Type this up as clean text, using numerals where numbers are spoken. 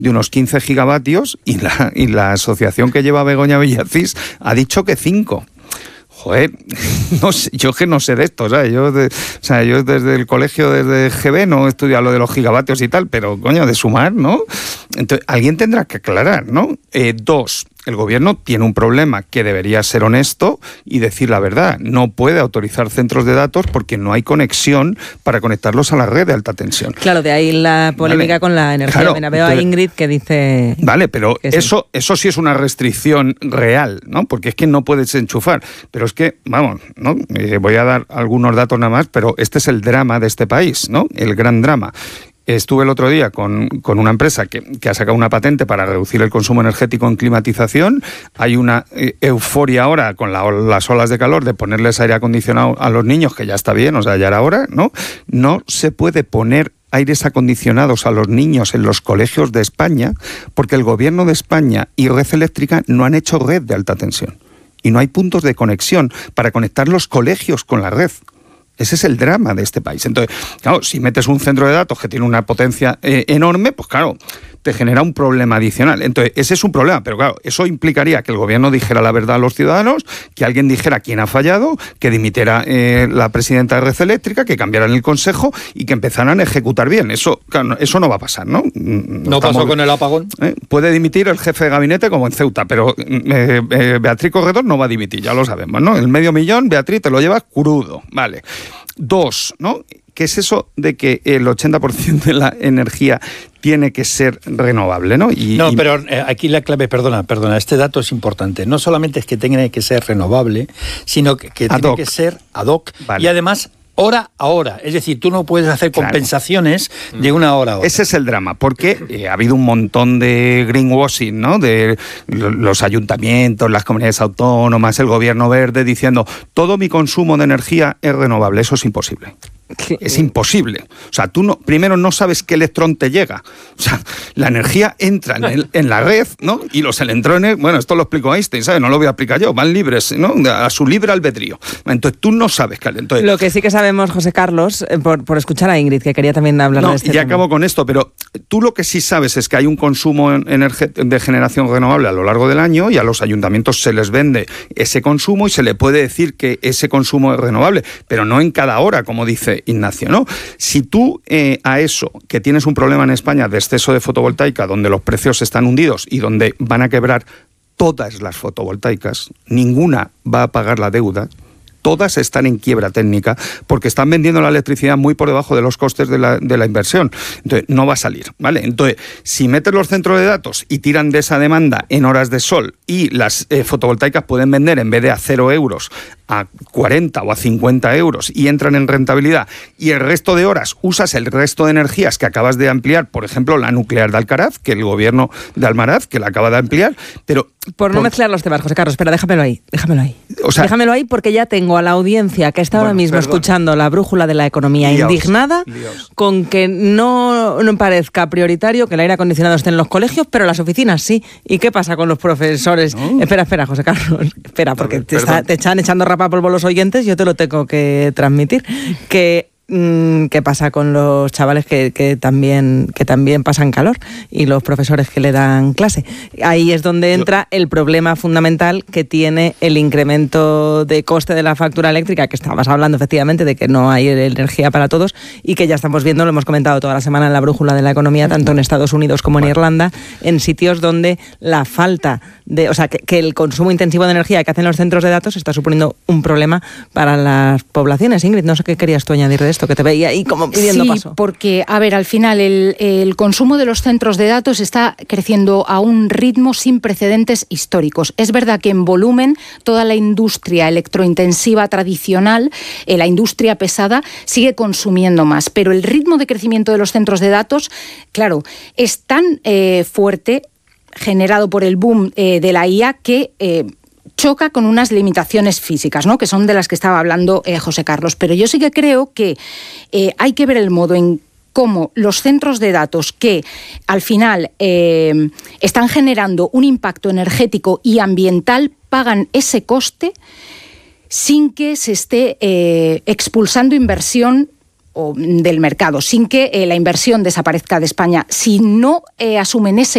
de unos 15 gigavatios y la asociación que lleva Begoña Villacís ha dicho que 5. Joder, no sé, yo que no sé de esto, ¿sabes? Yo desde el colegio, desde GB, no he estudiado lo de los gigavatios y tal, pero, coño, de sumar, ¿no? Entonces, alguien tendrá que aclarar, ¿no? 2, el gobierno tiene un problema que debería ser honesto y decir la verdad. No puede autorizar centros de datos porque no hay conexión para conectarlos a la red de alta tensión. Claro, de ahí la polémica con la energía. Claro, Veo a Ingrid que dice... Vale, pero eso sí es una restricción real, ¿no? Porque es que no puedes enchufar. Pero es que, vamos, ¿no? Voy a dar algunos datos nada más, pero este es el drama de este país, ¿no? El gran drama. Estuve el otro día con una empresa que ha sacado una patente para reducir el consumo energético en climatización. Hay una euforia ahora con las olas de calor de ponerles aire acondicionado a los niños, que ya está bien, o sea, ya era hora, ¿no? No se puede poner aires acondicionados a los niños en los colegios de España porque el gobierno de España y Red Eléctrica no han hecho red de alta tensión. Y no hay puntos de conexión para conectar los colegios con la red. Ese es el drama de este país. Entonces, claro, si metes un centro de datos que tiene una potencia enorme, pues claro, te genera un problema adicional. Entonces, ese es un problema, pero claro, eso implicaría que el gobierno dijera la verdad a los ciudadanos, que alguien dijera quién ha fallado, que dimitiera la presidenta de Red Eléctrica, que cambiaran el consejo y que empezaran a ejecutar bien. Eso, claro, eso no va a pasar, ¿no? ¿No pasó con el apagón? Puede dimitir el jefe de gabinete como en Ceuta, pero Beatriz Corredor no va a dimitir, ya lo sabemos, ¿no? El 500.000, Beatriz, te lo llevas crudo, vale. 2, ¿no? ¿Qué es eso de que el 80% de la energía tiene que ser renovable, ¿no? Pero aquí la clave, perdona, este dato es importante. No solamente es que tenga que ser renovable, sino que tiene que ser ad hoc, vale. Y además hora a hora. Es decir, tú no puedes hacer compensaciones de una hora a otra. Ese es el drama, porque ha habido un montón de greenwashing, ¿no? De los ayuntamientos, las comunidades autónomas, el gobierno verde, diciendo todo mi consumo de energía es renovable. Eso es imposible. Es imposible. O sea, tú primero no sabes qué electrón te llega. O sea, la energía entra en la red, ¿no? Y los electrones, bueno, esto lo explicó Einstein, ¿sabes? No lo voy a explicar yo, van libres, ¿no? A su libre albedrío. Entonces tú no sabes qué. Entonces, lo que sí que sabemos, José Carlos, por escuchar a Ingrid, que quería también hablar de este tema. Ya acabo con esto, pero tú lo que sí sabes es que hay un consumo de generación renovable a lo largo del año y a los ayuntamientos se les vende ese consumo y se le puede decir que ese consumo es renovable, pero no en cada hora, como dice Ignacio, ¿no? Si tú a eso, que tienes un problema en España de exceso de fotovoltaica, donde los precios están hundidos y donde van a quebrar todas las fotovoltaicas, ninguna va a pagar la deuda, todas están en quiebra técnica porque están vendiendo la electricidad muy por debajo de los costes de la inversión. Entonces, no va a salir, ¿vale? Entonces, si metes los centros de datos y tiran de esa demanda en horas de sol y las fotovoltaicas pueden vender en vez de a 0 euros a 40 o a 50 euros y entran en rentabilidad y el resto de horas usas el resto de energías que acabas de ampliar, por ejemplo, la nuclear de Alcaraz, que el gobierno de Almaraz, que la acaba de ampliar, pero... Por no mezclar los temas, José Carlos, espera, déjamelo ahí. O sea, déjamelo ahí porque ya tengo a la audiencia que está ahora mismo escuchando la brújula de la economía indignada con que no parezca prioritario que el aire acondicionado esté en los colegios, pero las oficinas sí. ¿Y qué pasa con los profesores? No. Espera, José Carlos, espera, porque te están echando rapapolvo los oyentes, yo te lo tengo que transmitir. ¿Qué pasa con los chavales que también pasan calor y los profesores que le dan clase? Ahí es donde entra el problema fundamental que tiene el incremento de coste de la factura eléctrica, que estabas hablando efectivamente de que no hay energía para todos y que ya estamos viendo, lo hemos comentado toda la semana en la brújula de la economía, tanto en Estados Unidos como en Irlanda, en sitios donde la falta de, o sea, que el consumo intensivo de energía que hacen los centros de datos está suponiendo un problema para las poblaciones. Ingrid, no sé qué querías tú añadir de esto, que te veía ahí como pidiendo paso. Sí, porque, a ver, al final el consumo de los centros de datos está creciendo a un ritmo sin precedentes históricos. Es verdad que en volumen toda la industria electrointensiva tradicional, la industria pesada, sigue consumiendo más, pero el ritmo de crecimiento de los centros de datos, claro, es tan fuerte, generado por el boom de la IA, que... choca con unas limitaciones físicas, ¿no? Que son de las que estaba hablando José Carlos. Pero yo sí que creo que hay que ver el modo en cómo los centros de datos que al final están generando un impacto energético y ambiental pagan ese coste sin que se esté expulsando inversión del mercado, sin que la inversión desaparezca de España. Si no asumen ese